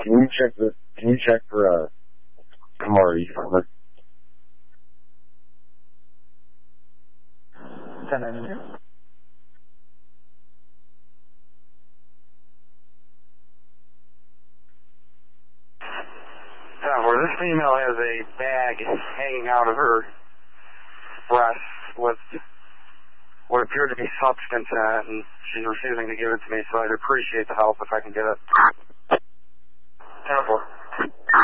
Can you check for Kamari? 1092. Where this female has a bag hanging out of her breast with what appeared to be substance in it, and she's refusing to give it to me, so I'd appreciate the help if I can get it. 10-4.